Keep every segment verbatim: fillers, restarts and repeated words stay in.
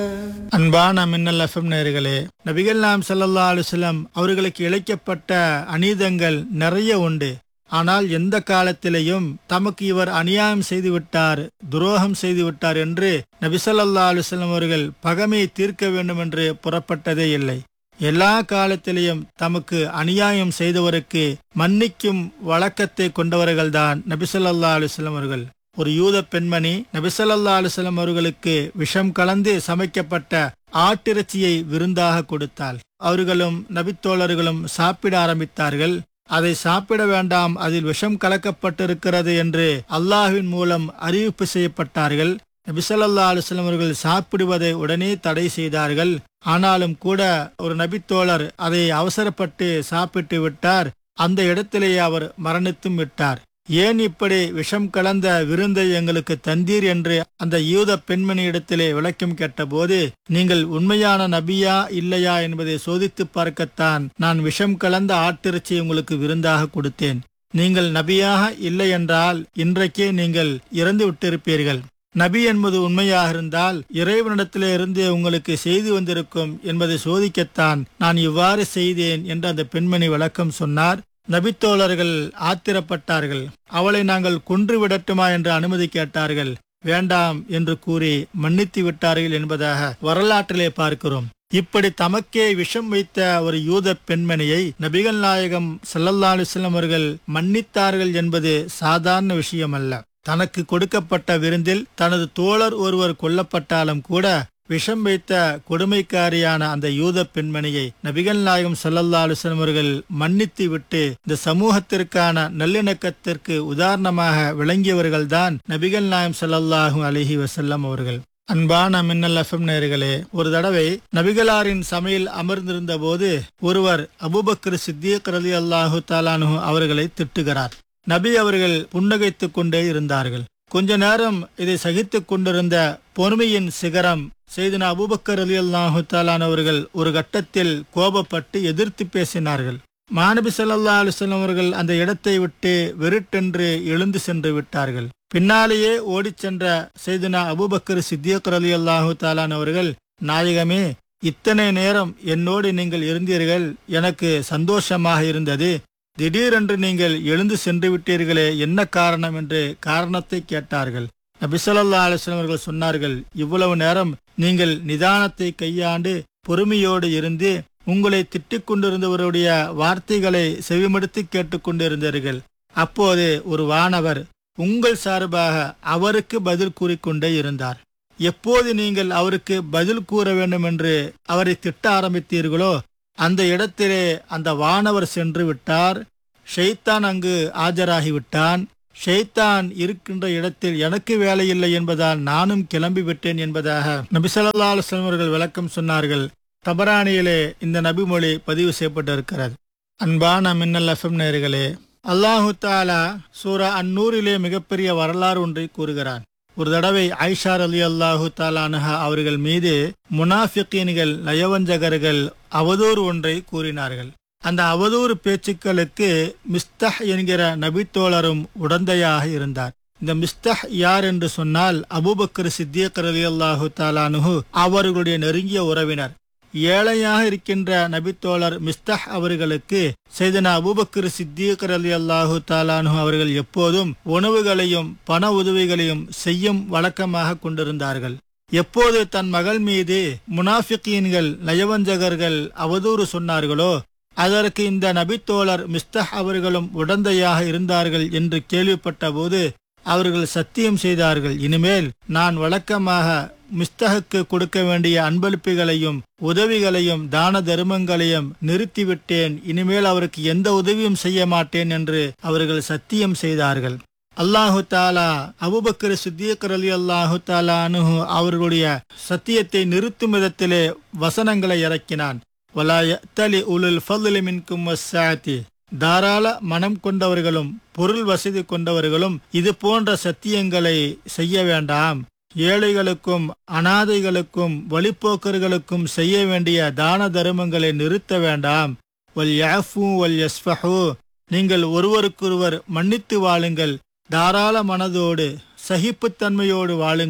அன்பான மின்னல் எஃப்எம் நேயர்களே, நபிகள் நாயகம் ஸல்லல்லாஹு அலைஹி வஸல்லம் அவர்களுக்கு இழைக்கப்பட்ட அநீதங்கள் நிறைய உண்டு. ஆனால் எந்த காலத்திலேயும் தமக்கு இவர் அநியாயம் செய்துவிட்டார், துரோகம் செய்துவிட்டார் என்று நபி ஸல்லல்லாஹு அலைஹி வஸல்லம் அவர்கள் பகைமையை தீர்க்க வேண்டும் என்று புறப்பட்டதே இல்லை. எல்லா காலத்திலேயும் தமக்கு அநியாயம் செய்தவருக்கு மன்னிக்கும் வழக்கத்தை கொண்டவர்கள்தான் நபி ஸல்லல்லாஹு அலைஹி வஸல்லம் அவர்கள். ஒரு யூத பெண்மணி நபி ஸல்லல்லாஹு அலைஹி வஸல்லம் அவர்களுக்கு விஷம் கலந்து சமைக்கப்பட்ட ஆட்டிறைச்சியை விருந்தாக கொடுத்தாள். அவர்களும் நபித்தோழர்களும் சாப்பிட ஆரம்பித்தார்கள். அதை சாப்பிட வேண்டாம், அதில் விஷம் கலக்கப்பட்டிருக்கிறது என்று அல்லாஹ்வின் மூலம் அறிவிப்பு செய்யப்பட்டார்கள். நபி ஸல்லல்லாஹு அலைஹி வஸல்லம் அவர்கள் சாப்பிடுவதை உடனே தடை செய்தார்கள். ஆனாலும் கூட ஒரு நபித்தோழர் அதை அவசரப்பட்டு சாப்பிட்டு விட்டார். அந்த இடத்திலேயே அவர் மரணித்தும் விட்டார். ஏன் இப்படி விஷம் கலந்த விருந்தை எங்களுக்கு தந்தீர் என்று அந்த யூத பெண்மணியிடத்திலே விளக்கம் கேட்டபோது, நீங்கள் உண்மையான நபியா இல்லையா என்பதை சோதித்து பார்க்கத்தான் நான் விஷம் கலந்த ஆட்டிறைச்சி உங்களுக்கு விருந்தாக கொடுத்தேன். நீங்கள் நபியாக இல்லை என்றால் இன்றைக்கே நீங்கள் இறந்து விட்டிருப்பீர்கள். நபி என்பது உண்மையாக இருந்தால் இறைவனிடத்திலே இருந்து உங்களுக்கு செய்தி வந்திருக்கும் என்பதை சோதிக்கத்தான் நான் இவ்வாறு செய்தேன் என்று அந்த பெண்மணி விளக்கம் சொன்னார். நபித்தோழர்கள் ஆத்திரப்பட்டார்கள். அவளை நாங்கள் கொன்று விடட்டுமா என்று அனுமதி கேட்டார்கள். வேண்டாம் என்று கூறி மன்னித்து விட்டார்கள் என்பதாக வரலாற்றிலே பார்க்கிறோம். இப்படி தமக்கே விஷம் வைத்த ஒரு யூத பெண்மணியை நபிகள் நாயகம் ஸல்லல்லாஹு அலைஹி வஸல்லம் அவர்கள் மன்னித்தார்கள் என்பது சாதாரண விஷயம் அல்ல. தனக்கு கொடுக்கப்பட்ட விருந்தில் தனது தோழர் ஒருவர் கொல்லப்பட்டாலும் கூட விஷம் வைத்த கொடுமைக்காரியான அந்த யூத பெண்மணியை நபிகள் நாயகம் ஸல்லல்லாஹு அலைஹி வஸல்லம் அவர்கள் மன்னித்து விட்டு இந்த சமூகத்திற்கான நல்லிணக்கத்திற்கு உதாரணமாக விளங்கியவர்கள்தான் நபிகள் நாயகம் ஸல்லல்லாஹு அலைஹி வஸல்லம் அவர்கள். அன்பான மின்னல் எஃப்எம் நேயர்களே, ஒரு தடவை நபிகளாரின் சமையல் அமர்ந்திருந்த போது ஒருவர் அபூபக்கர் சித்தீக் ரலியல்லாஹு தஆலா அன்ஹு அவர்களை திட்டுகிறார். நபி அவர்கள் புன்னகைத்துக் கொண்டே இருந்தார்கள். கொஞ்ச நேரம் இதை சகித்துக் கொண்டிருந்த பொறுமையின் சிகரம் செய்தனா அபூபக்கர் ரலியல்லாஹு தஆலா அவர்கள் ஒரு கட்டத்தில் கோபப்பட்டு எதிர்த்து பேசினார்கள். மாநபி ஸல்லல்லாஹு அலைஹி வஸல்லம் அவர்கள் அந்த இடத்தை விட்டு வெறுட்டென்று எழுந்து சென்று விட்டார்கள். பின்னாலேயே ஓடிச் சென்ற செய்தனா அபூபக்கர் சித்தீக் ரலியல்லாஹு தஆலா அவர்கள், நாயகமே, இத்தனை நேரம் என்னோடு நீங்கள் இருந்தீர்கள், எனக்கு சந்தோஷமாக இருந்தது. திடீரென்று நீங்கள் எழுந்து சென்று விட்டீர்களே, என்ன காரணம் என்று காரணத்தை கேட்டார்கள். நபி ஸல்லல்லாஹு அலைஹி வஸல்லம் அவர்கள் சொன்னார்கள், இவ்வளவு நேரம் நீங்கள் நிதானத்தை கையாண்டு பொறுமையோடு இருந்து உங்களை திட்டிக் கொண்டிருந்தவருடைய வார்த்தைகளை செவிமடுத்து கேட்டுக்கொண்டிருந்தீர்கள். அப்போது ஒரு வானவர் உங்கள் சார்பாக அவருக்கு பதில் கூறிக்கொண்டே இருந்தார். எப்போது நீங்கள் அவருக்கு பதில் கூற வேண்டும் என்று அவரை திட்ட ஆரம்பித்தீர்களோ அந்த இடத்திலே அந்த வானவர் சென்று விட்டார். ஷைத்தான் அங்கு ஆஜராகிவிட்டான். ஷைத்தான் இருக்கின்ற இடத்தில் எனக்கு வேலையில்லை என்பதால் நானும் கிளம்பி விட்டேன் என்பதாக நபி ஸல்லல்லாஹு அலைஹி வஸல்லம் அவர்கள் விளக்கம் சொன்னார்கள். தபரானியிலே இந்த நபிமொழி பதிவு செய்யப்பட்டிருக்கிறது. அன்பான மின்னல் எஃப்எம் நேயர்களே, அல்லாஹு தஆலா சூரா அன்-நூரிலே மிகப்பெரிய வரலாறு ஒன்றை கூறுகிறான். ஒரு தடவை ஆயிஷா ரலியல்லாஹு தஆலா அன்ஹா அவர்கள் மீது முனாஃபிகீன்கள், நயவஞ்சகர்கள் அவதூறு ஒன்றை கூறினார்கள். அந்த அவதூறு பேச்சுக்களுக்கு மிஸ்தஹ் என்கிற நபித்தோழரும் உடந்தையாக இருந்தார். இந்த மிஸ்தஹ் யார் என்று சொன்னால் அபூபக்கர் சித்தீக் ரலியல்லாஹு தஆலா அன்ஹு அவர்களுடைய நெருங்கிய உறவினர். ஏழையாக இருக்கின்ற நபித்தோழர் மிஸ்தஹ் அவர்களுக்கு செய்தனா அபூபக்கர் சித்தீக் ரலியல்லாஹு தஆலா அன்ஹு அவர்கள் எப்போதும் உணவுகளையும் பண உதவிகளையும் செய்யும் வழக்கமாக கொண்டிருந்தார்கள். எப்போது தன் மகள் மீது முனாஃபிகீன்கள், நயவஞ்சகர்கள் அவதூறு சொன்னார்களோ அதற்கு இந்த நபித்தோழர் மிஸ்தஹ் அவர்களும் உடந்தையாக இருந்தார்கள் என்று கேள்விப்பட்ட போது அவர்கள் சத்தியம் செய்தார்கள், இனிமேல் நான் வழக்கமாக மிஸ்தஹுக்கு கொடுக்க வேண்டிய அன்பளிப்புகளையும் உதவிகளையும் தான தர்மங்களையும் நிறுத்திவிட்டேன், இனிமேல் அவருக்கு எந்த உதவியும் செய்ய மாட்டேன் என்று அவர்கள் சத்தியம் செய்தார்கள். அல்லாஹு தாலா அபூபக்கர் சித்தீக் ரலியல்லாஹு தஆலா அன்ஹு அவர்களுடைய சத்தியத்தை நிறுத்தும் விதத்திலே வசனங்களை இறக்கினான். வலா யஅ்தலி உலுல் ஃபض்லி மின்கும் வஸ்ஸஅதி, தாராள மனம் கொண்டவர்களும் பொருள் வசதி கொண்டவர்களும் இது போன்ற சத்தியங்களை செய்ய வேண்டாம். ஏழைகளுக்கும் அனாதைகளுக்கும் வழிப்போக்கர்களுக்கும் செய்ய வேண்டிய தான தர்மங்களை நிறுத்த வேண்டாம். வல் யஃபு வல் யஸ்ஃபஹு, நீங்கள் ஒருவருக்கொருவர் மன்னித்து வாழுங்கள், தாராள மனதோடு சகிப்புத்தன்மையோடு வாழுங்கள்.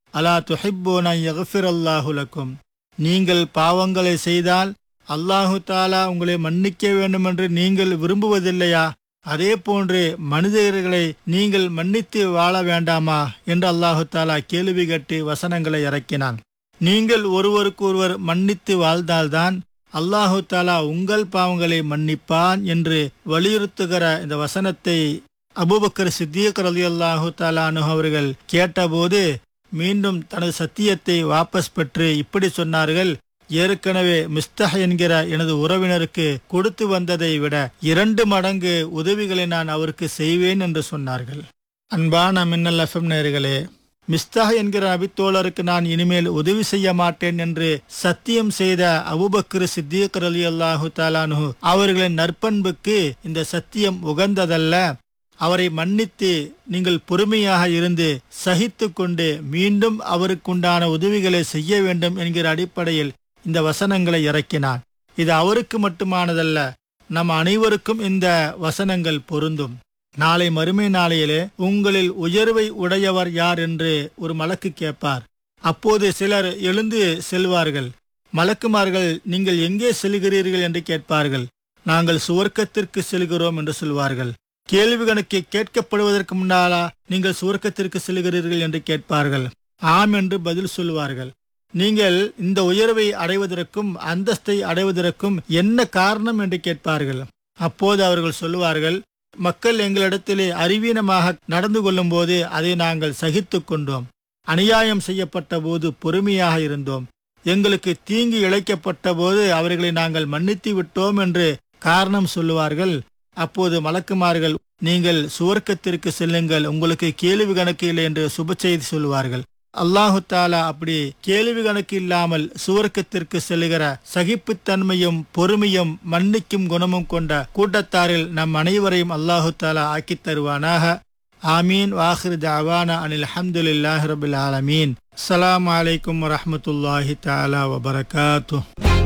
அலா துஹிப்பூன யக்ஃபிரல்லாஹு லக்கும், நீங்கள் பாவங்களை செய்தால் அல்லாஹு தாலா உங்களை மன்னிக்க வேண்டும் என்று நீங்கள் விரும்புவதில்லையா? அதே போன்று மனிதர்களை நீங்கள் மன்னித்து வாழ வேண்டாமா என்று அல்லாஹு தாலா கேள்வி கேட்டு வசனங்களை இறக்கினான். நீங்கள் ஒருவருக்கு ஒருவர் மன்னித்து வாழ்ந்தால்தான் அல்லாஹு தாலா உங்கள் பாவங்களை மன்னிப்பான் என்று வலியுறுத்துகிற இந்த வசனத்தை அபூபக்கர் சித்திக் ரலியல்லாஹு தஆலா அன்ஹு அவர்கள் கேட்டபோது மீண்டும் தனது சத்தியத்தை வாபஸ் பெற்று இப்படி சொன்னார்கள், ஏற்கனவே மிஸ்தஹ் என்கிற எனது உறவினருக்கு கொடுத்து வந்ததை விட இரண்டு மடங்கு உதவிகளை நான் அவருக்கு செய்வேன் என்று சொன்னார்கள். அன்பான மின்னல் எஃப்எம் நேயர்களே, மிஸ்தஹ் என்கிற நபித்தோழருக்கு நான் இனிமேல் உதவி செய்ய மாட்டேன் என்று சத்தியம் செய்த அபூபக்கர் சித்திக் ரலியல்லாஹு தஆலா அன்ஹு அவர்களின் நற்பண்புக்கு இந்த சத்தியம் உகந்ததல்ல. அவரை மன்னித்து நீங்கள் பொறுமையாக இருந்து சகித்து கொண்டு மீண்டும் அவருக்குண்டான உதவிகளை செய்ய வேண்டும் என்கிற அடிப்படையில் இந்த வசனங்களை இறக்கினான். இது அவருக்கு மட்டுமானதல்ல, நம் அனைவருக்கும் இந்த வசனங்கள் பொருந்தும். நாளை மறுமை நாளையிலே உங்களில் உயர்வை உடையவர் யார் என்று ஒரு மலக்கு கேட்பார். அப்போது சிலர் எழுந்து செல்வார்கள். மலக்குமார்கள், நீங்கள் எங்கே செல்கிறீர்கள் என்று கேட்பார்கள். நாங்கள் சுவர்க்கத்திற்கு செல்கிறோம் என்று சொல்வார்கள். கேள்வி கணக்கு கேட்கப்படுவதற்கு முன்னாலா நீங்கள் சுவர்க்கத்திற்கு செல்கிறீர்கள் என்று கேட்பார்கள். ஆம் என்று பதில் சொல்வார்கள். நீங்கள் இந்த உயர்வை அடைவதற்கும் அந்தஸ்தை அடைவதற்கும் என்ன காரணம் என்று கேட்பார்கள். அப்போது அவர்கள் சொல்லுவார்கள், மக்கள் எங்களிடத்திலே அறிவீனமாக நடந்து கொள்ளும் போது அதை நாங்கள் சகித்து கொண்டோம். அநியாயம் செய்யப்பட்ட போது பொறுமையாக இருந்தோம். எங்களுக்கு தீங்கு இழைக்கப்பட்ட போது அவர்களை நாங்கள் மன்னித்து விட்டோம் என்று காரணம் சொல்லுவார்கள். அப்போது மலக்குமார்கள், நீங்கள் சுவர்க்கத்திற்கு செல்லுங்கள், உங்களுக்கு கேள்வி கணக்கு இல்லை என்று சுப செய்தி சொல்லுவார்கள். அல்லாஹு தாலா அப்படி கேள்வி கணக்கு இல்லாமல் சுவர்க்கத்திற்கு செல்லுகிற சகிப்புத்தன்மையும் பொறுமையும் மன்னிக்கும் குணமும் கொண்ட கூட்டத்தாரில் நம் அனைவரையும் அல்லாஹு தாலா ஆக்கித் தருவானாக. ஆமீன். வாஹிர் தஅவானா அனில் ஹம்துலில்லாஹி ரப்பில் ஆலமீன். அஸ்ஸலாமு அலைக்கும் வரஹ்மத்துல்லாஹி தஆலா வபரகாத்துஹு.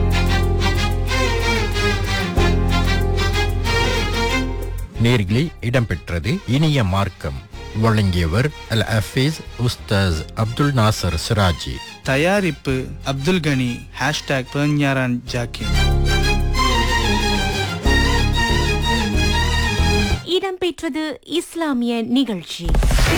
நேர்களே, இடம்பெற்றது இனிய மார்க்கம். வழங்கியவர் அல் ஹஃபீஸ் உஸ்தாஸ் அப்துல் நாசர் சிராஜி. தயாரிப்பு அப்துல் கனி. ஹேஷ்டாக் பெர்ஞாரான் ஜாக்கிர். இடம்பெற்றது இஸ்லாமிய நிகழ்ச்சி.